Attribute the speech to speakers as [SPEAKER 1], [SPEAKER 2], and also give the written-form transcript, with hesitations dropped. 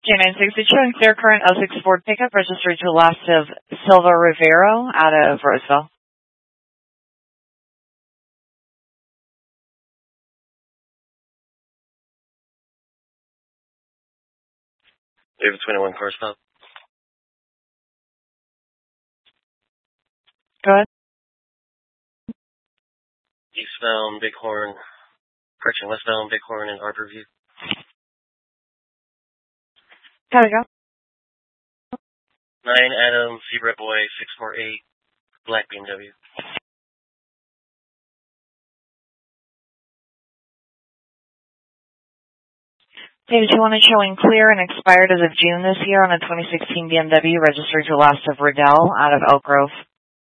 [SPEAKER 1] J960 showing clear current 06 Ford pickup registered to last of Silva Rivero out of Roseville.
[SPEAKER 2] David 21 car stop.
[SPEAKER 1] Go ahead.
[SPEAKER 2] Eastbound Bighorn, correction, westbound Bighorn and Arborview.
[SPEAKER 1] Gotta go.
[SPEAKER 2] 9 Adam, Zebra Boy, 648, black BMW.
[SPEAKER 1] David 21 showing clear and expired as of June this year on a 2016 BMW registered to last of Riddell out of Elk Grove.